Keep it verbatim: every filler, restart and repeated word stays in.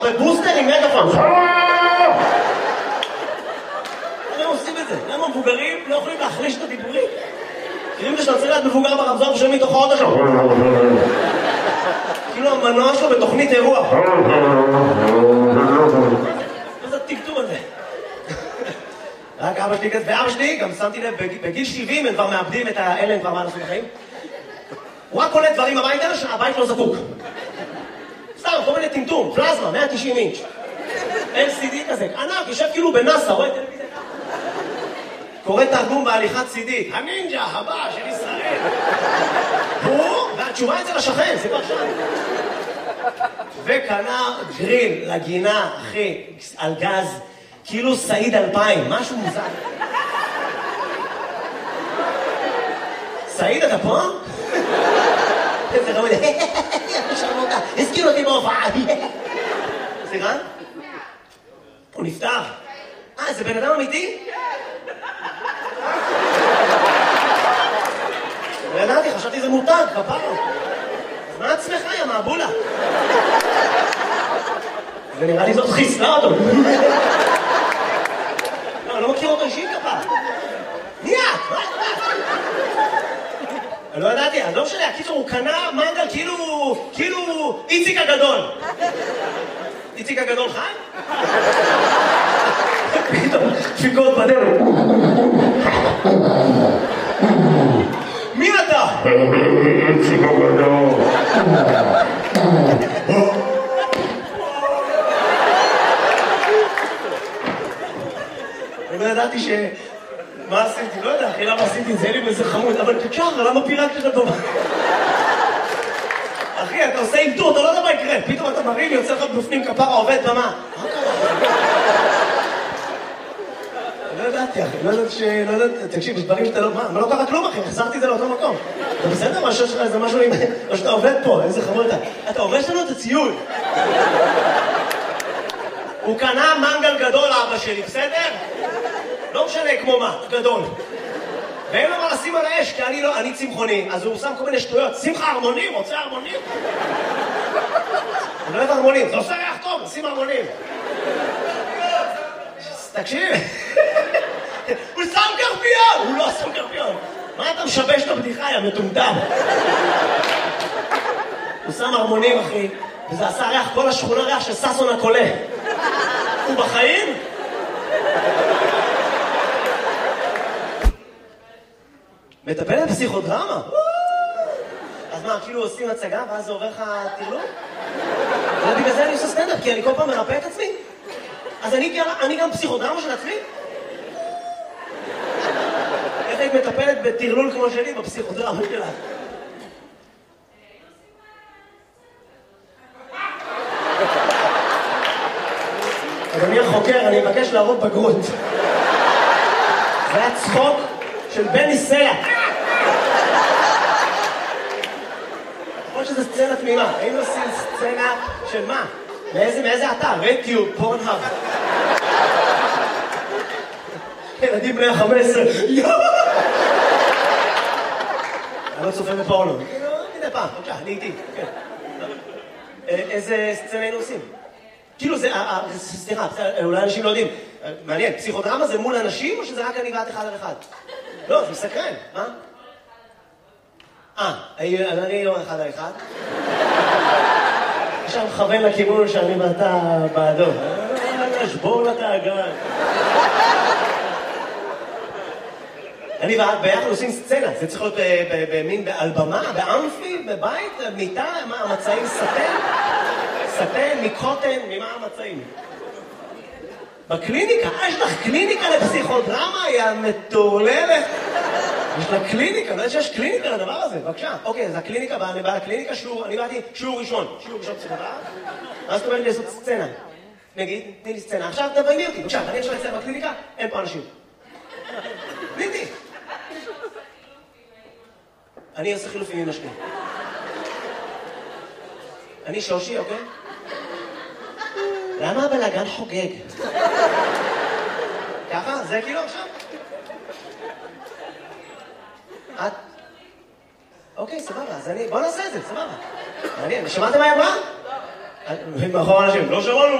בבוסטר עם מגפון. למה עושים את זה? למה מבוגרים לא יכולים להחליש את הדיבורים? כאילו שאתה צריך להיות מבוגר ברמזור ושומעים מתוך האוטו שלו. כאילו המנוע שלו בתוכנית אירוע. מה זה הטקטום הזה? רק אבא שלי כזה, ואבא שלי, גם שמתי לב, בגיל שבעים הם כבר מאבדים את האלה, הם כבר מה לעשות בחיים. הוא רק קונה דברים הביתה שהבית לא זקוק. סתם, כל מיני טמטום, פלזמה, מאה ותשעים אינץ'. אל סי די כזה, ענק, יושב כאילו בנאסא, רואה טלוויזיה. קורא תרגום בהליכת סי די, הנינג'ה הבא של ישראל. הוא, והתשובה אצל השכן, זה כבר שם. וקנה גריל לגינה, אחי, על גז, כאילו סעיד אלפיים, משהו מוזר. סעיד, אתה פה? איזה רמוד, שרמותה, הזכיר אותי בהופעה. סליחה? הוא נפטר. אה, זה בן אדם אמיתי? לא ידעתי, חשבתי זה מותג, כפרה. אז מה עצמך, יא מעבולה? ונראה לי זאת חיסלה אותו. לא, אני לא מכיר אותו אישית כפרה. מי את? מה את? אני לא ידעתי, אז לא משנה, הקיצור הוא קנה מנגל כאילו, כאילו איציק הגדול. איציק הגדול חי? פתאום, דפיקות בדרך. מי אתה? איציק הגדול. אני לא ידעתי ש... מה עשיתי? לא יודע, אחי, למה עשיתי את זה? אין לי בזה חמוד, אבל תשאר, למה פירקת את הדומה? אחי, אתה עושה אינטור, אתה לא יודע מה יקרה. פתאום אתה מרים, יוצא לך בפנים כפרה, עובד במה. מה קרה? לא ידעתי, אחי, לא ידעתי ש... לא ידעתי, תקשיב, יש דברים שאתה לא... מה? מה לא קרה כלום, אחי? החזרתי את זה לאותו מקום. אתה בסדר? מה שיש לך איזה משהו עם... או שאתה עובד פה, איזה חמוד אתה. אתה עובד לנו את הציוד. הוא קנה מנגל גדול, אבא שלי, בסדר? לא משנה כמו מה, גדול. ואין לו מה לשים על האש, כי אני לא, אני צמחוני, אז הוא שם כל מיני שטויות. שמחה הרמונים, רוצה הרמונים? אני לא אוהב הרמונים, זה עושה ריח טוב, שים הרמונים. תקשיב, הוא שם קרפיון! הוא לא שם קרפיון. מה אתה משבש את הבדיחה, יא מטומטם? הוא שם הרמונים, אחי, וזה עשה ריח, כל השכונה ריח של ססון הקולה. הוא בחיים? מטפלת בפסיכודרמה? אז מה, כאילו עושים הצגה ואז זה עובר לך תרלום? ובגלל זה אני עושה סטנדאפ, כי אני כל פעם מרפא את עצמי. אז אני גם פסיכודרמה של עצמי? איך היית מטפלת בתרלול כמו שלי בפסיכודרמה שלה? אדוני החוקר, אני מבקש להראות בגרות. זה היה צחוק של בני סלע. כמו שזה סצנה תמימה. היינו עושים סצנה של מה? מאיזה, מאיזה אתר? רדיו, פורנהאב. ילדים בני ה-חמש עשרה. יואו! אני לא צופה בפורנו. מדי פעם, בבקשה, אני איתי. איזה סצנה היינו עושים? כאילו זה, סליחה, אולי אנשים לא יודעים. מעניין, פסיכודרמה זה מול אנשים או שזה רק אני ואת אחד על אחד? לא, זה מסקרן, מה? אה, אני לא אחד על אחד. עכשיו מכוון לכיוון שאני ואתה בעדו. שבור לה את האגרן. אני ואת ביחד עושים סצנה, זה צריך להיות במין, על במה, באמפי, בבית, מיטה, מה, המצעים סטן? סטן, מקוטן, ממה המצעים? בקליניקה, אה, יש לך קליניקה לפסיכודרמה, היא המטורללת. יש לה קליניקה, לא יודע שיש קליניקה לדבר הזה, בבקשה. אוקיי, אז הקליניקה, אני בא לקליניקה, שיעור, אני באתי שיעור ראשון, שיעור ראשון פסיכודרמה. אז זאת אומרת לי לעשות סצנה. נגיד, תני לי סצנה. עכשיו תבייני אותי, בבקשה, אני עכשיו אצלם בקליניקה, אין פה אנשים. תני. אני עושה חילופים עם השני. אני שושי, אוקיי? למה הבלגן חוגג? ככה? זה כאילו עכשיו? את? אוקיי, סבבה, אז אני... בוא נעשה את זה, סבבה. מעניין, שמעתם מה היא אמרה? מאחורי אנשים, לא שמענו